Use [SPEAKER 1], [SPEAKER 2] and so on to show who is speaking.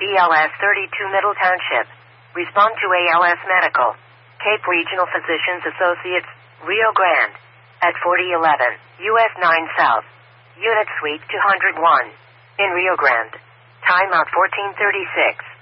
[SPEAKER 1] BLS 32 Middle Township. Respond to ALS Medical. Cape Regional Physicians Associates, Rio Grande. At 4011, US 9 South. Unit Suite 201. In Rio Grande. Timeout 1436.